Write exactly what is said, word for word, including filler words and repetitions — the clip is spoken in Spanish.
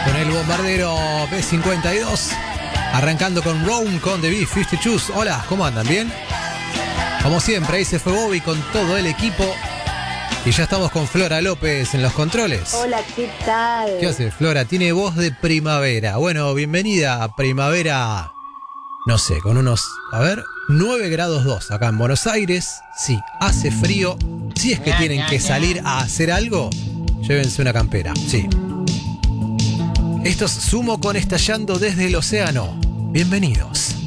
Con el bombardero B cincuenta y dos. Arrancando con Rome con The B cincuenta y dos. Hola, ¿cómo andan? ¿Bien? Como siempre, ahí se fue Bobby con todo el equipo. Y ya estamos con Flora López en los controles. Hola, ¿qué tal? ¿Qué hace, Flora? Tiene voz de primavera. Bueno, bienvenida a primavera. No sé, con unos, a ver, nueve grados dos acá en Buenos Aires. Sí, hace frío. Si es que tienen que salir a hacer algo, llévense una campera. Sí. Esto es Sumo con Estallando desde el Océano. Bienvenidos.